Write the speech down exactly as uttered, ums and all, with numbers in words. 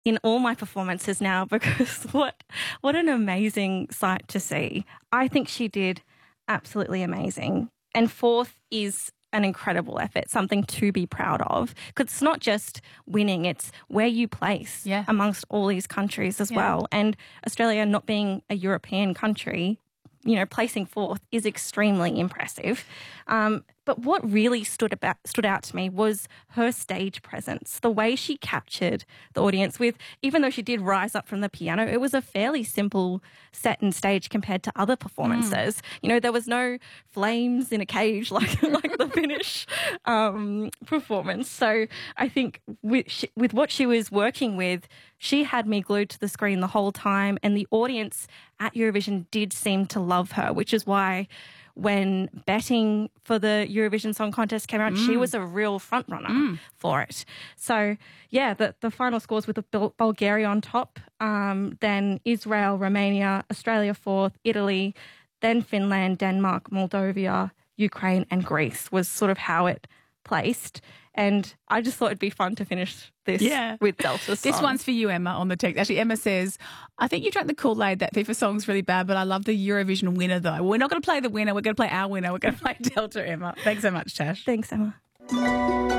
in all my performances now because what what an amazing sight to see. I think she did absolutely amazing. And fourth is an incredible effort, something to be proud of. Because it's not just winning, it's where you place Yeah. amongst all these countries as Yeah. well. And Australia not being a European country, you know, placing fourth is extremely impressive. Um, but what really stood about stood out to me was her stage presence, the way she captured the audience with, even though she did rise up from the piano, it was a fairly simple set and stage compared to other performances. Mm. You know, there was no flames in a cage like like the Finnish um, performance. So I think with she, with what she was working with, she had me glued to the screen the whole time, and the audience at Eurovision did seem to love her, which is why when betting for the Eurovision Song Contest came out, mm. she was a real front runner mm. for it. So, yeah, the, the final scores with the Bulgaria on top, um, then Israel, Romania, Australia fourth, Italy, then Finland, Denmark, Moldova, Ukraine and Greece was sort of how it placed. And I just thought it'd be fun to finish this yeah. with Delta Song. This one's for you, Emma, on the text. Actually, Emma says, I think you drank the Kool-Aid. That FIFA song's really bad, but I love the Eurovision winner, though. We're not going to play the winner. We're going to play our winner. We're going to play Delta, Emma. Thanks so much, Tash. Thanks, Emma.